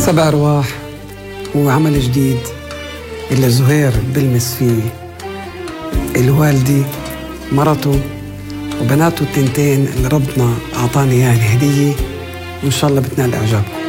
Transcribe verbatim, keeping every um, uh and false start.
سبع أرواح هو عمل جديد اللي زهير بلمس فيه الوالدي، مرته وبناته التنتين اللي ربنا أعطاني إياها هدية، وإن شاء الله بتنال إعجابكم.